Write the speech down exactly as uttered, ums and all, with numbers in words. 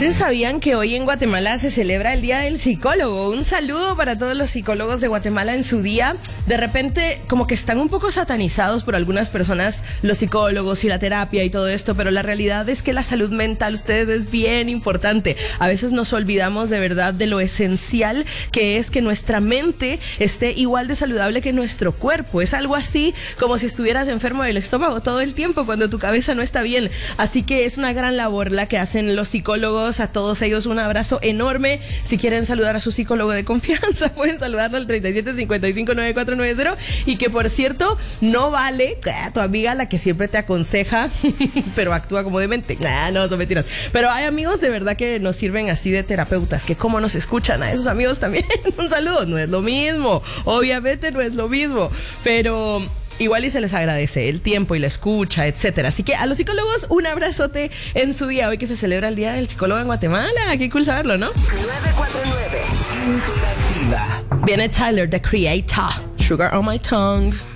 ¿Ustedes sabían que hoy en Guatemala se celebra el Día del Psicólogo? Un saludo para todos los psicólogos de Guatemala en su día. De repente, como que están un poco satanizados por algunas personas, los psicólogos y la terapia y todo esto, pero la realidad es que la salud mental, ustedes, es bien importante. A veces nos olvidamos de verdad de lo esencial que es que nuestra mente esté igual de saludable que nuestro cuerpo. Es algo así como si estuvieras enfermo del estómago todo el tiempo cuando tu cabeza no está bien. Así que es una gran labor la que hacen los psicólogos. A todos ellos un abrazo enorme. Si quieren saludar a su psicólogo de confianza, pueden saludarlo al treinta y siete cincuenta y cinco noventa y cuatro noventa. Y que, por cierto, no vale tu amiga la que siempre te aconseja pero actúa como demente. Ah, no, son mentiras. Pero hay amigos de verdad que nos sirven así de terapeutas, que como nos escuchan a esos amigos también. Un saludo. No es lo mismo, obviamente no es lo mismo, pero igual y se les agradece el tiempo y la escucha, etcétera. Así que a los psicólogos un abrazote en su día, hoy que se celebra el Día del Psicólogo en Guatemala. Qué cool saberlo, ¿no? nueve cuatro nueve. Viene Tyler, the Creator. Sugar on my tongue.